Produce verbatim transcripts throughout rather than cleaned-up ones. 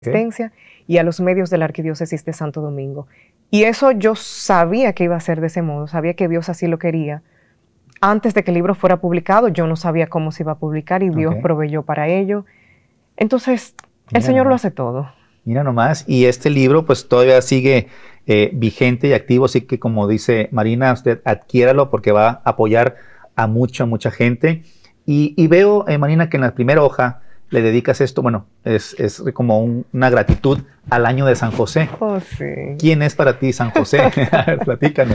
Okay. Y a los medios de la Arquidiócesis de Santo Domingo. Y eso yo sabía que iba a ser de ese modo, sabía que Dios así lo quería. Antes de que el libro fuera publicado, yo no sabía cómo se iba a publicar y Dios okay. proveyó para ello. Entonces, Mira el Señor nomás. Lo hace todo. Mira nomás, y este libro pues todavía sigue eh, vigente y activo, así que como dice Marina, usted adquiéralo porque va a apoyar a mucha, mucha gente. Y, y veo, eh, Marina, que en la primera hoja le dedicas esto, bueno, es, es como un, una gratitud al año de San José. Oh, sí. ¿Quién es para ti San José? Platícanos.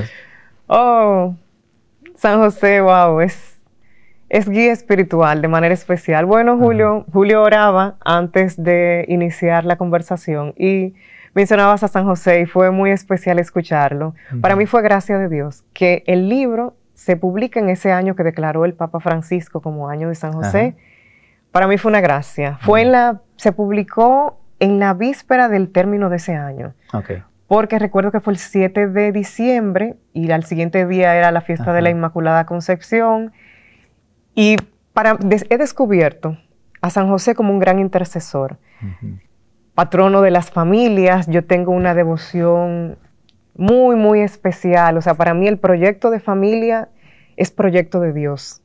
Oh, San José, wow, es, es guía espiritual de manera especial. Bueno, Julio, uh-huh. Julio oraba antes de iniciar la conversación y mencionabas a San José y fue muy especial escucharlo. Uh-huh. Para mí fue gracia de Dios que el libro se publique en ese año que declaró el Papa Francisco como año de San José. Uh-huh. Para mí fue una gracia. Fue en la, se publicó en la víspera del término de ese año. Okay. Porque recuerdo que fue el siete de diciembre y al siguiente día era la fiesta Ajá. de la Inmaculada Concepción. Y para, des, he descubierto a San José como un gran intercesor, uh-huh. patrono de las familias. Yo tengo una devoción muy, muy especial. O sea, para mí el proyecto de familia es proyecto de Dios.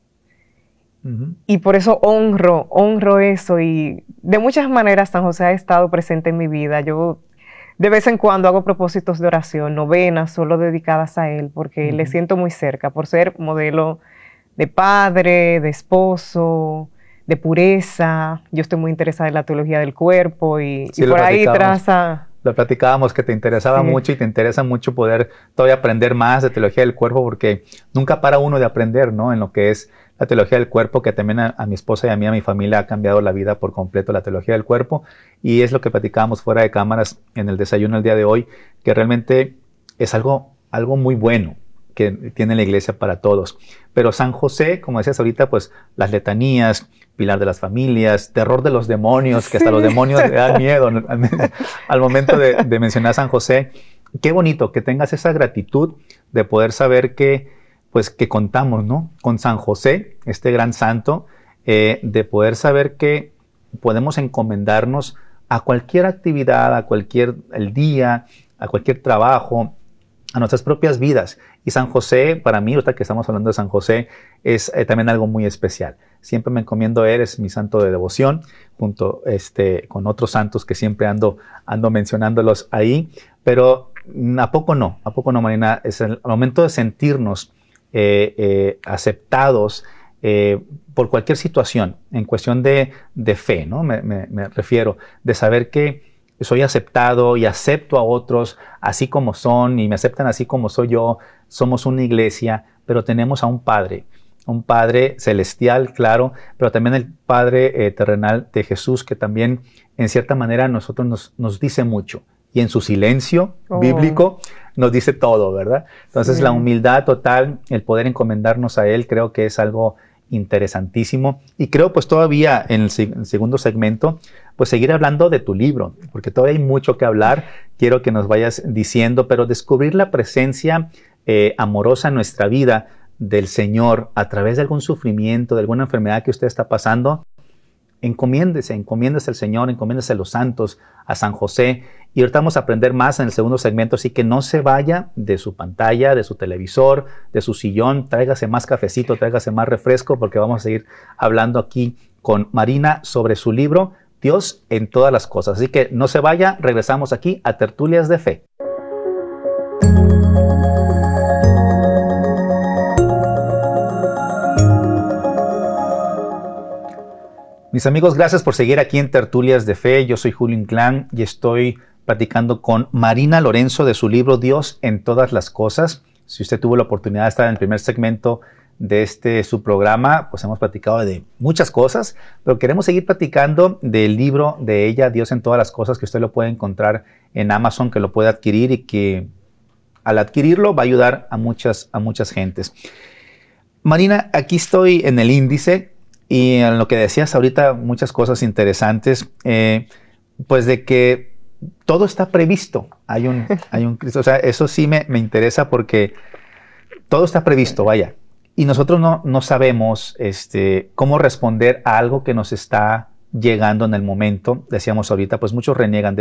Uh-huh. Y por eso honro, honro eso y de muchas maneras San José ha estado presente en mi vida. Yo de vez en cuando hago propósitos de oración, novenas solo dedicadas a él porque uh-huh. le siento muy cerca por ser modelo de padre, de esposo, de pureza. Yo estoy muy interesada en la teología del cuerpo y, sí, y por ahí traza... Lo platicábamos que te interesaba sí. mucho y te interesa mucho poder todavía aprender más de teología del cuerpo porque nunca para uno de aprender, ¿no? En lo que es la teología del cuerpo, que también a, a mi esposa y a mí, a mi familia, ha cambiado la vida por completo la teología del cuerpo. Y es lo que platicábamos fuera de cámaras en el desayuno el día de hoy, que realmente es algo, algo muy bueno que tiene la iglesia para todos. Pero San José, como decías ahorita, pues las letanías, pilar de las familias, terror de los demonios, que hasta sí. los demonios le dan miedo al momento de, de mencionar a San José. Qué bonito que tengas esa gratitud de poder saber que, pues, que contamos, ¿no? Con San José, este gran santo, eh, de poder saber que podemos encomendarnos a cualquier actividad, a cualquier el día, a cualquier trabajo, a nuestras propias vidas. Y San José, para mí, ahorita que estamos hablando de San José, es eh, también algo muy especial. Siempre me encomiendo a él, es mi santo de devoción, junto este, con otros santos que siempre ando, ando mencionándolos ahí. Pero ¿a poco no? ¿A poco no, Marina? Es el momento de sentirnos eh, eh, aceptados eh, por cualquier situación, en cuestión de, de fe, ¿no? Me, me, me refiero, de saber que soy aceptado y acepto a otros así como son y me aceptan así como soy yo. Somos una iglesia, pero tenemos a un Padre, un Padre celestial, claro, pero también el Padre eh, terrenal de Jesús, que también en cierta manera a nosotros nos, nos dice mucho. Y en su silencio oh. bíblico nos dice todo, ¿verdad? Entonces sí. la humildad total, el poder encomendarnos a Él, creo que es algo interesantísimo. Y creo pues todavía en el, en el segundo segmento, pues seguir hablando de tu libro, porque todavía hay mucho que hablar. Quiero que nos vayas diciendo, pero descubrir la presencia eh, amorosa en nuestra vida del Señor a través de algún sufrimiento, de alguna enfermedad que usted está pasando. Encomiéndese, encomiéndese al Señor, encomiéndese a los santos, a San José. Y ahorita vamos a aprender más en el segundo segmento, así que no se vaya de su pantalla, de su televisor, de su sillón. Tráigase más cafecito, tráigase más refresco, porque vamos a seguir hablando aquí con Marina sobre su libro, Dios en todas las cosas. Así que no se vaya, regresamos aquí a Tertulias de Fe. Mis amigos, gracias por seguir aquí en Tertulias de Fe. Yo soy Julio Inclán y estoy platicando con Marina Lorenzo de su libro Dios en todas las cosas. Si usted tuvo la oportunidad de estar en el primer segmento de este su programa, pues hemos platicado de muchas cosas, pero queremos seguir platicando del libro de ella, Dios en todas las cosas, que usted lo puede encontrar en Amazon, que lo puede adquirir y que al adquirirlo va a ayudar a muchas, a muchas gentes. Marina, aquí estoy en el índice y en lo que decías ahorita, muchas cosas interesantes, eh, pues de que todo está previsto. Hay un, hay un Cristo. O sea, eso sí me, me interesa porque todo está previsto, vaya. Y nosotros no, no sabemos este, cómo responder a algo que nos está llegando en el momento. Decíamos ahorita, pues muchos reniegan de